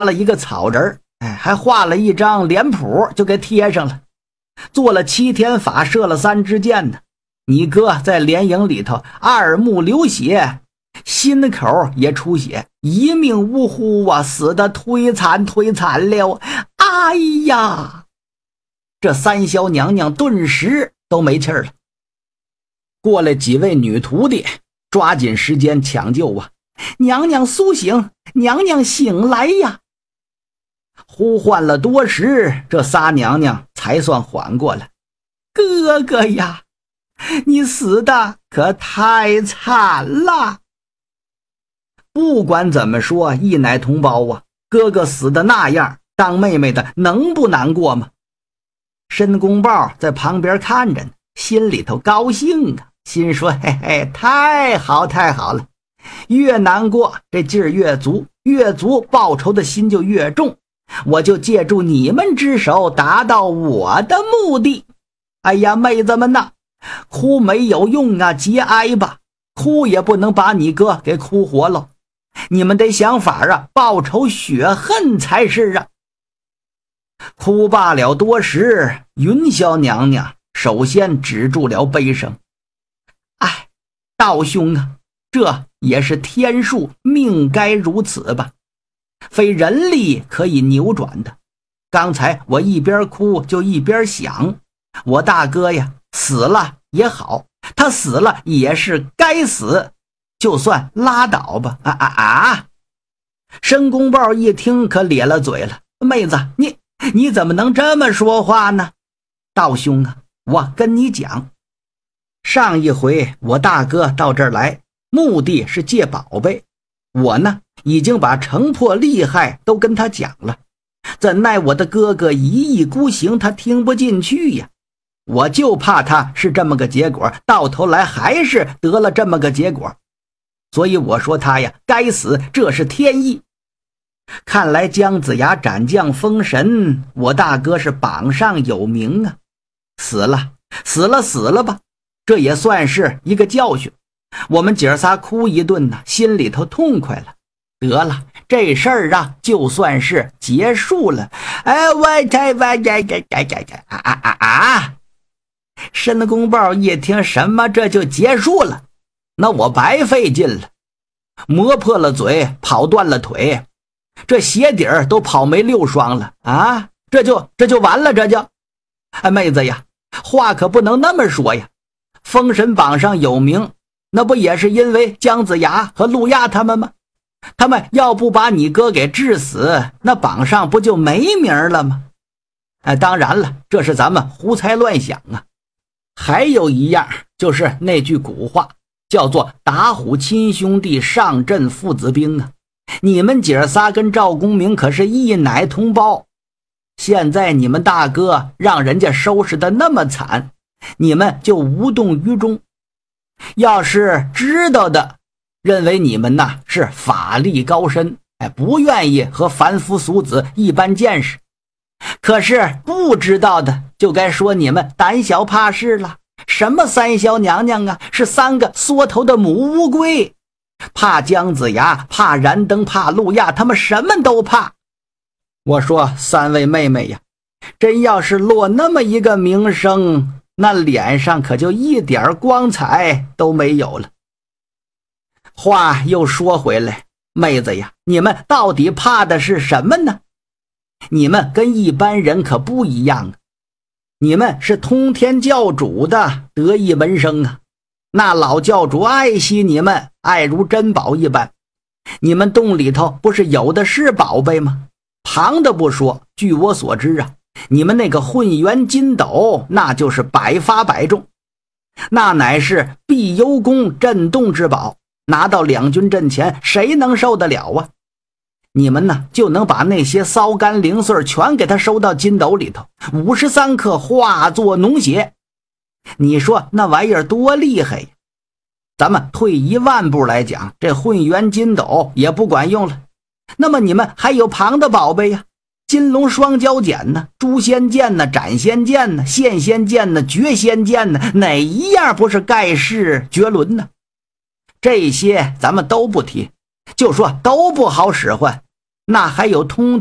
了一个草人，还画了一张脸谱就给贴上了。做了7天法，射了3支箭呢。你哥在连营里头二目流血，心口也出血，一命呜呼啊，死得忒惨了。哎呀，这三霄娘娘顿时都没气儿了。过来几位女徒弟抓紧时间抢救啊！娘娘苏醒，娘娘醒来呀！呼唤了多时，这仨娘娘才算缓过来。哥哥呀，你死的可太惨了！不管怎么说，一奶同胞啊，哥哥死的那样，当妹妹的能不难过吗？申公豹在旁边看着呢，心里头高兴啊，心说嘿嘿，太好了，越难过这劲儿越足，越足报仇的心就越重，我就借助你们之手达到我的目的。哎呀，妹子们呐，哭没有用啊，节哀吧，哭也不能把你哥给哭活了，你们得想法啊，报仇雪恨才是啊。哭罢了多时，云霄娘娘首先止住了悲声。哎，道兄啊，这也是天数，命该如此吧，非人力可以扭转的。刚才我一边哭就一边想，我大哥呀，死了也好，他死了也是该死，就算拉倒吧。申公豹一听可咧了嘴了，妹子，你怎么能这么说话呢？道兄啊，我跟你讲，上一回我大哥到这儿来，目的是借宝贝，我呢已经把城破利害都跟他讲了，怎奈我的哥哥一意孤行，他听不进去呀。我就怕他是这么个结果，到头来还是得了这么个结果，所以我说他呀该死，这是天意。看来姜子牙斩将封神，我大哥是榜上有名啊，死了吧，这也算是一个教训。我们姐仨哭一顿呢，心里头痛快了。得了，这事儿啊就算是结束了。申公豹一听什么这就结束了，那我白费劲了，磨破了嘴，跑断了腿，这鞋底儿都跑没6双了啊！这就完了，这就。妹子呀，话可不能那么说呀。封神榜上有名，那不也是因为姜子牙和陆亚他们吗？他们要不把你哥给治死，那榜上不就没名了吗？当然了，这是咱们胡猜乱想啊。还有一样，就是那句古话，叫做打虎亲兄弟，上阵父子兵啊。你们姐仨跟赵公明可是一奶同胞，现在你们大哥让人家收拾的那么惨，你们就无动于衷。要是知道的，认为你们呐是法力高深，不愿意和凡夫俗子一般见识。可是不知道的就该说你们胆小怕事了。什么三霄娘娘啊，是3个缩头的母乌龟，怕姜子牙，怕燃灯，怕陆亚，他们什么都怕。我说3位妹妹呀，真要是落那么一个名声，那脸上可就一点光彩都没有了。话又说回来，妹子呀，你们到底怕的是什么呢？你们跟一般人可不一样啊，你们是通天教主的得意门生啊，那老教主爱惜你们，爱如珍宝一般。你们洞里头不是有的是宝贝吗？旁的不说，据我所知啊，你们那个混元金斗那就是百发百中，那乃是碧幽宫镇洞之宝，拿到两军阵前，谁能受得了啊？你们呢就能把那些骚干零碎全给他收到金斗里头，53克化作脓血，你说那玩意儿多厉害呀！咱们退1万步来讲，这混元金斗也不管用了。那么你们还有旁的宝贝呀，金龙双交剪呢，诛仙剑呢，斩仙剑呢，现仙剑呢，绝仙剑呢，哪一样不是盖世绝伦呢？这些咱们都不提，就说都不好使唤， 那还有通